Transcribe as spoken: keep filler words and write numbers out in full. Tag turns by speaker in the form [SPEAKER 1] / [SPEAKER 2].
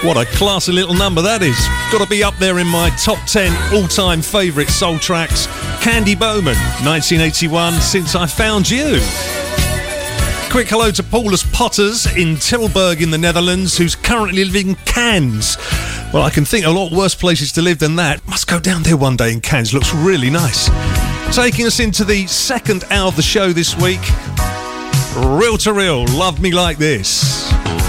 [SPEAKER 1] What a classy little number that is. Got to be up there in my top ten all-time favourite soul tracks. Candy Bowman, nineteen eighty-one, Since I Found You. Quick hello to Paulus Potters in Tilburg in the Netherlands, who's currently living in Cannes. Well, I can think of a lot worse places to live than that. Must go down there one day in Cannes. Looks really nice. Taking us into the second hour of the show this week, Real to Real, Love Me Like This.